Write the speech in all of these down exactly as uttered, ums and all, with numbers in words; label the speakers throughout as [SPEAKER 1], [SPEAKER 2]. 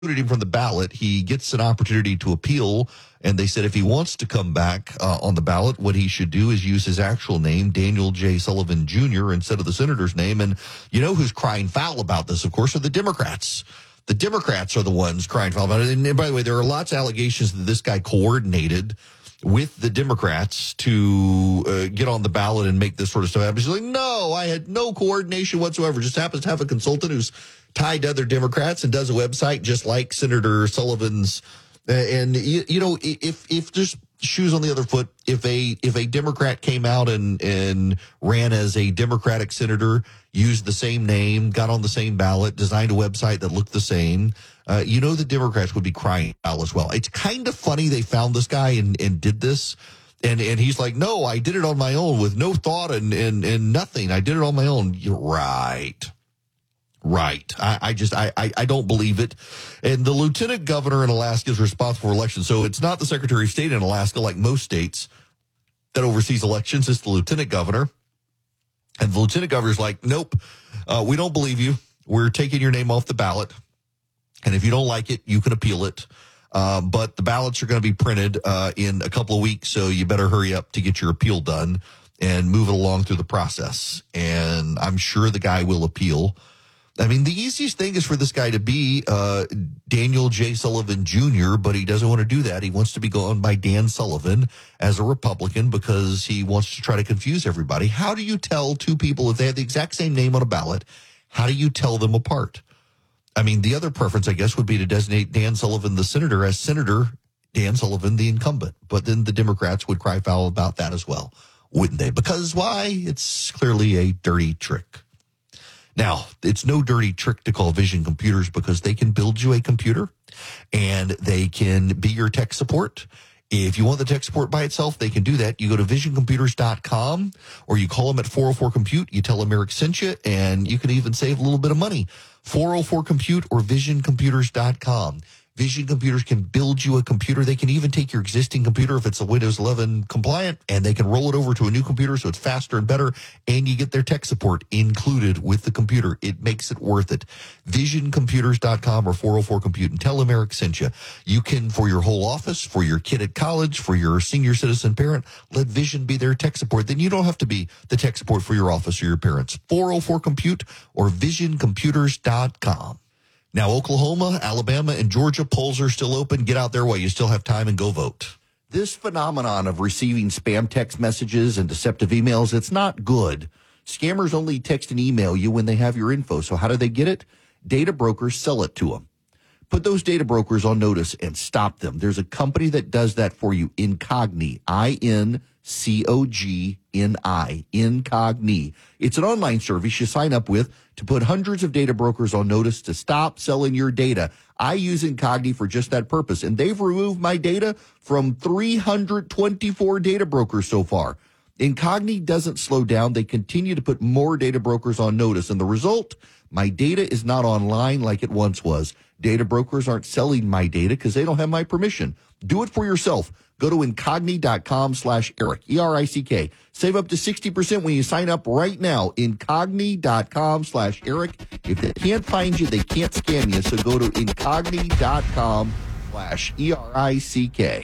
[SPEAKER 1] him from the ballot. He gets an opportunity to appeal, and they said if he wants to come back uh, on the ballot, what he should do is use his actual name, Daniel J. Sullivan Junior, instead of the senator's name. And you know who's crying foul about this, of course, are the Democrats. The Democrats are the ones crying foul about it. And by the way, there are lots of allegations that this guy coordinated with the Democrats to uh, get on the ballot and make this sort of stuff happen. He's like, no, I had no coordination whatsoever. Just happens to have a consultant who's tied to other Democrats and does a website just like Senator Sullivan's. Uh, and, you, you know, if if there's shoes on the other foot, if a if a Democrat came out and, and ran as a Democratic senator, used the same name, got on the same ballot, designed a website that looked the same, uh, you know the Democrats would be crying foul as well. It's kind of funny they found this guy and, and did this. And and he's like, no, I did it on my own with no thought and, and, and nothing. I did it on my own. You're right. Right. I, I just, I, I, I don't believe it. And the lieutenant governor in Alaska is responsible for elections. So it's not the secretary of state in Alaska, like most states that oversees elections. It's the lieutenant governor. And the lieutenant governor's like, nope, uh, we don't believe you. We're taking your name off the ballot. And if you don't like it, you can appeal it. Uh, but the ballots are going to be printed uh, in a couple of weeks. So you better hurry up to get your appeal done and move it along through the process. And I'm sure the guy will appeal. I mean, the easiest thing is for this guy to be uh, Daniel J. Sullivan Junior, but he doesn't want to do that. He wants to be going by Dan Sullivan as a Republican because he wants to try to confuse everybody. How do you tell two people, if they have the exact same name on a ballot, how do you tell them apart? I mean, the other preference, I guess, would be to designate Dan Sullivan, the senator, as Senator Dan Sullivan, the incumbent. But then the Democrats would cry foul about that as well, wouldn't they? Because why? It's clearly a dirty trick. Now, it's no dirty trick to call Vision Computers because they can build you a computer and they can be your tech support. If you want the tech support by itself, they can do that. You go to vision computers dot com or you call them at four oh four compute. You tell them Eric sent you, and you can even save a little bit of money. four oh four compute or vision computers dot com. Vision Computers can build you a computer. They can even take your existing computer if it's a Windows eleven compliant, and they can roll it over to a new computer so it's faster and better, and you get their tech support included with the computer. It makes it worth it. vision computers dot com or four oh four compute, and tell them Eric sent you. You can, for your whole office, for your kid at college, for your senior citizen parent, let Vision be their tech support. Then you don't have to be the tech support for your office or your parents. four oh four compute or vision computers dot com. Now, Oklahoma, Alabama, and Georgia, polls are still open. Get out there while you still have time and go vote. This phenomenon of receiving spam text messages and deceptive emails, it's not good. Scammers only text and email you when they have your info. So how do they get it? Data brokers sell it to them. Put those data brokers on notice and stop them. There's a company that does that for you, Incogni, I N C O G N I, Incogni. It's an online service you sign up with to put hundreds of data brokers on notice to stop selling your data. I use Incogni for just that purpose, and they've removed my data from three hundred twenty-four data brokers so far. Incogni doesn't slow down. They continue to put more data brokers on notice, and the result, my data is not online like it once was. Data brokers aren't selling my data because they don't have my permission. Do it for yourself. Go to incogni.com slash Eric, E R I C K. Save up to sixty percent when you sign up right now. Incogni.com slash Eric. If they can't find you, they can't scam you. So go to incogni.com slash E R I C K.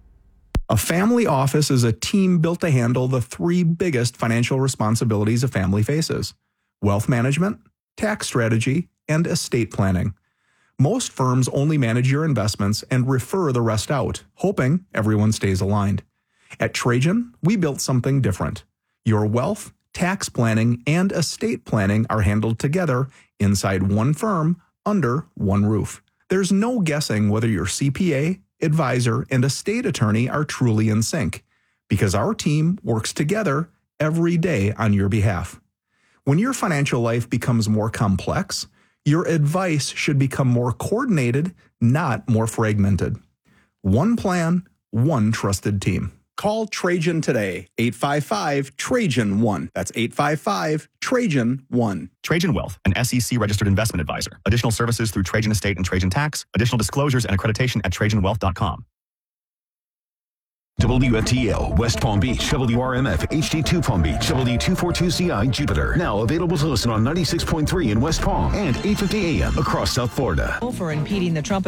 [SPEAKER 2] A family office is a team built to handle the three biggest financial responsibilities a family faces: wealth management, tax strategy, and estate planning. Most firms only manage your investments and refer the rest out, hoping everyone stays aligned. At Trajan, we built something different. Your wealth, tax planning, and estate planning are handled together inside one firm under one roof. There's no guessing whether your C P A, advisor, and estate attorney are truly in sync, because our team works together every day on your behalf. When your financial life becomes more complex, your advice should become more coordinated, not more fragmented. One plan, one trusted team. Call Trajan today, eight five five, Trajan one. That's eight five five, Trajan one.
[SPEAKER 3] Trajan Wealth, an S E C-registered investment advisor. Additional services through Trajan Estate and Trajan Tax. Additional disclosures and accreditation at trajan wealth dot com.
[SPEAKER 4] W F T L, West Palm Beach, W R M F, H D two Palm Beach, W two forty-two C I, Jupiter. Now available to listen on ninety-six point three in West Palm and eight fifty A M across South Florida.
[SPEAKER 5] For impeding the Trump